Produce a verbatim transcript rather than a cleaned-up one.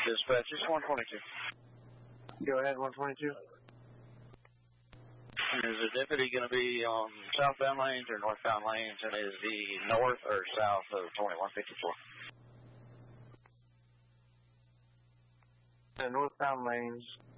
Dispatch, it's one twenty-two. Go ahead, one twenty-two. Is the deputy going to be on southbound lanes or northbound lanes, and is he north or south of twenty-one fifty-four? The northbound lanes.